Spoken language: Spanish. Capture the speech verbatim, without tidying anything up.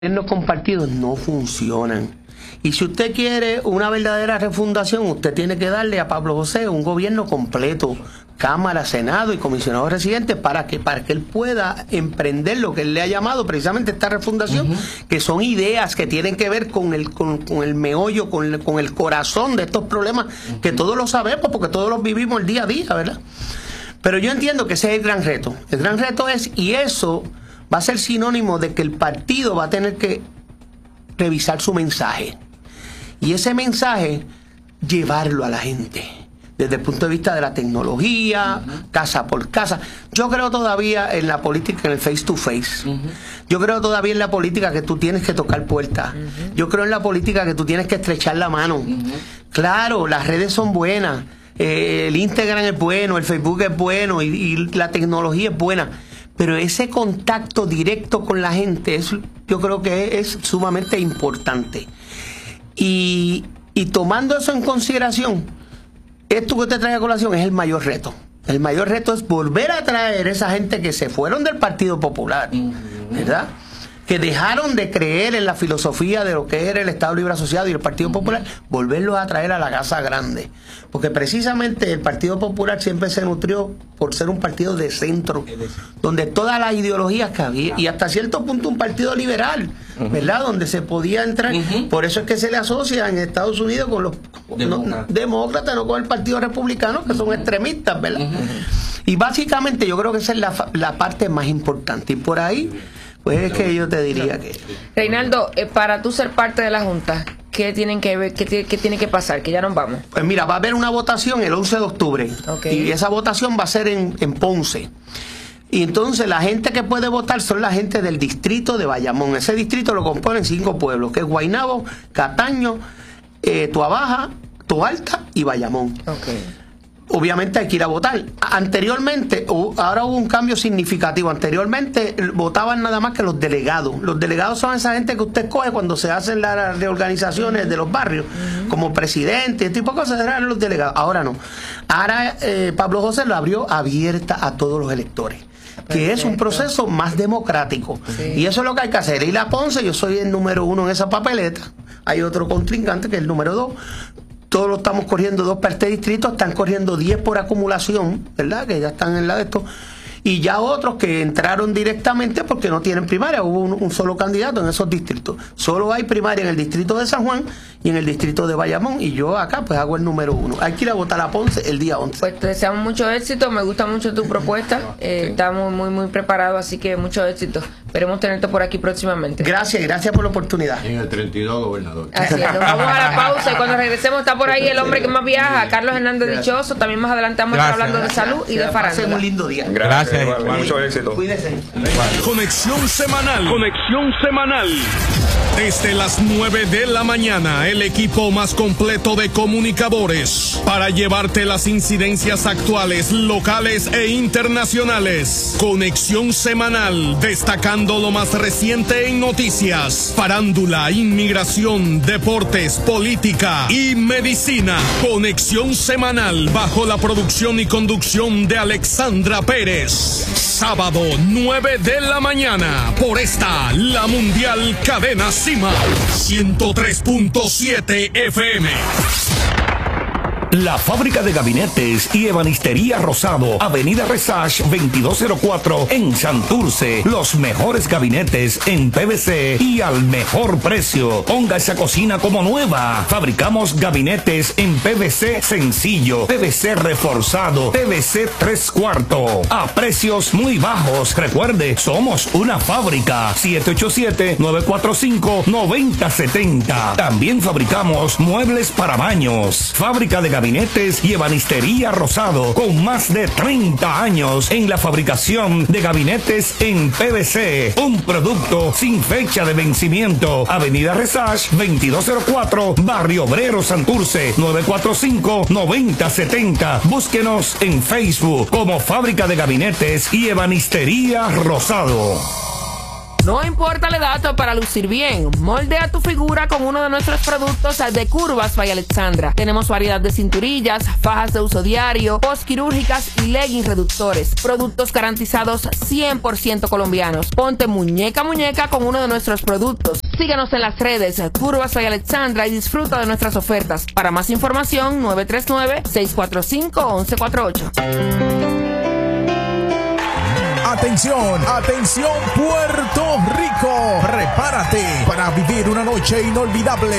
gobiernos compartidos no funcionan. Y si usted quiere una verdadera refundación, usted tiene que darle a Pablo José un gobierno completo, Cámara, Senado y comisionados residentes, para que, para que él pueda emprender lo que él le ha llamado precisamente esta refundación, uh-huh. que son ideas que tienen que ver con el, con, con el meollo, con el, con el corazón de estos problemas, uh-huh. que todos los sabemos porque todos los vivimos el día a día, ¿verdad? Pero yo entiendo que ese es el gran reto. El gran reto es, y eso va a ser sinónimo de que el partido va a tener que revisar su mensaje. Y ese mensaje, llevarlo a la gente. Desde el punto de vista de la tecnología, uh-huh. casa por casa. Yo creo todavía en la política, en el face to face. Uh-huh. Yo creo todavía en la política que tú tienes que tocar puertas. Uh-huh. Yo creo en la política que tú tienes que estrechar la mano. Uh-huh. Claro, las redes son buenas. Eh, el Instagram es bueno, el Facebook es bueno y, y la tecnología es buena. Pero ese contacto directo con la gente, es, yo creo que es, es sumamente importante. Y, y tomando eso en consideración, esto que usted trae a colación es el mayor reto. El mayor reto es volver a traer esa gente que se fueron del Partido Popular, ¿verdad? Que dejaron de creer en la filosofía de lo que era el Estado Libre Asociado y el Partido Popular, volverlos a traer a la Casa Grande. Porque precisamente el Partido Popular siempre se nutrió por ser un partido de centro, donde todas las ideologías que había, y hasta cierto punto un partido liberal, ¿verdad? Donde se podía entrar. Uh-huh. Por eso es que se le asocia en Estados Unidos con los demócratas, no, demócratas, no con el Partido Republicano, que son extremistas, ¿verdad? Uh-huh. Y básicamente yo creo que esa es la, la parte más importante. Y por ahí, pues es que yo te diría que... Reinaldo, eh, para tú ser parte de la Junta, ¿qué tienen que ver, qué, qué tiene que pasar? Que ya nos vamos. Pues mira, va a haber una votación el once de octubre. Okay. Y esa votación va a ser en, en Ponce. Y entonces la gente que puede votar son la gente del distrito de Bayamón. Ese distrito lo componen cinco pueblos, que es Guaynabo, Cataño, eh, Tuabaja, Toalta y Bayamón. Okay. Obviamente hay que ir a votar. Anteriormente, ahora hubo un cambio significativo. Anteriormente votaban nada más que los delegados. Los delegados son esa gente que usted escoge cuando se hacen las reorganizaciones de los barrios, uh-huh. como presidente, este tipo de cosas, eran los delegados. Ahora no. Ahora eh, Pablo José lo abrió abierta a todos los electores, que Perfecto. Es un proceso más democrático. Sí. Y eso es lo que hay que hacer. Ir a Ponce, yo soy el número uno en esa papeleta. Hay otro contrincante que es el número dos. Todos lo estamos corriendo dos para este distrito, están corriendo diez por acumulación, ¿verdad? Que ya están en la de esto. Y ya otros que entraron directamente porque no tienen primaria. Hubo un, un solo candidato en esos distritos. Solo hay primaria en el distrito de San Juan y en el distrito de Bayamón. Y yo acá pues hago el número uno. Hay que ir a votar a Ponce el día once. Pues te deseamos mucho éxito. Me gusta mucho tu propuesta. Eh, sí. Estamos muy, muy preparados, así que mucho éxito. Esperemos tenerte por aquí próximamente. Gracias, gracias por la oportunidad. En el treinta y dos, gobernador. Así es. Nos vamos a la pausa y cuando regresemos está por ahí el hombre que más viaja, Carlos Hernández Dichoso. También más adelante vamos a estar hablando de salud y de farándula. Un lindo día. Gracias. Gracias. Mucho éxito. Cuídese. Conexión semanal. Conexión semanal. Desde las nueve de la mañana, el equipo más completo de comunicadores para llevarte las incidencias actuales, locales e internacionales. Conexión semanal, destacando lo más reciente en noticias, farándula, inmigración, deportes, política y medicina. Conexión semanal, bajo la producción y conducción de Alexandra Pérez. Sábado, nueve de la mañana, por esta, la Mundial Cadena Cima, ciento tres punto siete F M. La fábrica de gabinetes y ebanistería Rosado, Avenida Resach veintidós cero cuatro en Santurce. Los mejores gabinetes en P V C y al mejor precio. Ponga esa cocina como nueva. Fabricamos gabinetes en P V C sencillo, P V C reforzado, P V C tres cuartos, a precios muy bajos. Recuerde, somos una fábrica. siete ocho siete, nueve cuatro cinco, nueve cero siete cero. También fabricamos muebles para baños. Fábrica de gabinetes Gabinetes y ebanistería Rosado, con más de treinta años en la fabricación de gabinetes en P V C. Un producto sin fecha de vencimiento. Avenida Resach veintidós cero cuatro, Barrio Obrero, Santurce, nueve cuatro cinco, nueve cero siete cero. Búsquenos en Facebook como Fábrica de Gabinetes y Ebanistería Rosado. No importa la edad para lucir bien. Moldea tu figura con uno de nuestros productos de Curvas by Alexandra. Tenemos variedad de cinturillas, fajas de uso diario, postquirúrgicas y leggings reductores. Productos garantizados cien por ciento colombianos. Ponte muñeca a muñeca con uno de nuestros productos. Síguenos en las redes Curvas by Alexandra y disfruta de nuestras ofertas. Para más información, nueve tres nueve, seis cuatro cinco, once cuarenta y ocho. Atención, atención Puerto Rico, prepárate para vivir una noche inolvidable